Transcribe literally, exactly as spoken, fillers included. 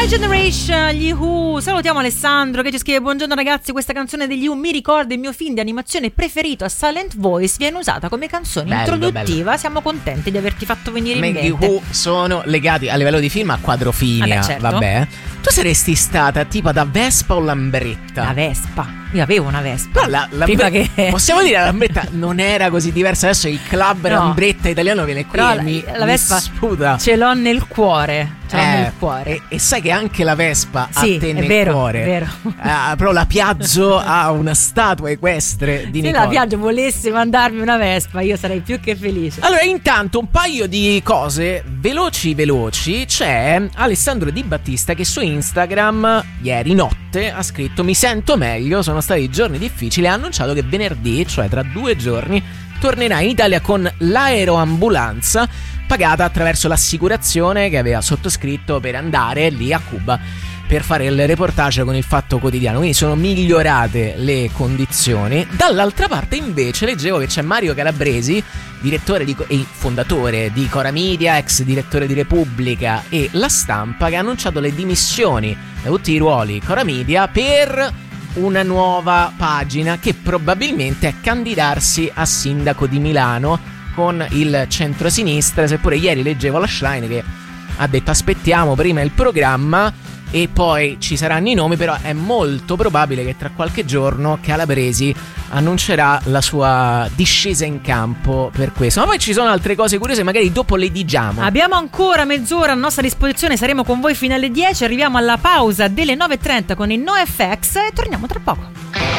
My Generation, gli Who. Salutiamo Alessandro che ci scrive: buongiorno ragazzi, questa canzone degli Who mi ricorda il mio film di animazione preferito, a Silent Voice viene usata come canzone bello, introduttiva bello. Siamo contenti di averti fatto venire in mente. Gli Who sono legati a livello di film a Quadrofinia. Vabbè, certo. Vabbè. Tu saresti stata tipo da Vespa o Lambretta? La Vespa. Io avevo una Vespa. Però la, la prima bre- che possiamo dire la Lambretta non era così diversa. Adesso il club no. Lambretta italiano viene qui però e la, mi, la Vespa mi sputa. Ce l'ho nel cuore. Ce l'ho eh, nel cuore. E, e sai che anche la Vespa sì, ha te è nel vero, cuore. È vero. Uh, però la Piaggio ha una statua equestre di Se Nicola. la Piaggio volesse mandarmi una Vespa, io sarei più che felice. Allora, intanto un paio di cose veloci veloci. C'è Alessandro Di Battista che su Instagram ieri notte ha scritto: mi sento meglio, sono stati giorni difficili. Ha annunciato che venerdì, cioè tra due giorni, tornerà in Italia con l'aeroambulanza pagata attraverso l'assicurazione che aveva sottoscritto per andare lì a Cuba per fare il reportage con il Fatto Quotidiano. Quindi sono migliorate le condizioni. Dall'altra parte invece leggevo che c'è Mario Calabresi, direttore di, e fondatore di Cora Media, ex direttore di Repubblica e La Stampa, che ha annunciato le dimissioni da tutti i ruoli Cora Media per una nuova pagina che probabilmente è candidarsi a sindaco di Milano con il centrosinistra. Seppure ieri leggevo la Schlein che ha detto aspettiamo prima il programma e poi ci saranno i nomi, però è molto probabile che tra qualche giorno Calabresi annuncerà la sua discesa in campo per questo. Ma poi ci sono altre cose curiose, magari dopo le diciamo. Abbiamo ancora mezz'ora a nostra disposizione, saremo con voi fino alle dieci, arriviamo alla pausa delle nove e trenta con il NoFX e torniamo tra poco.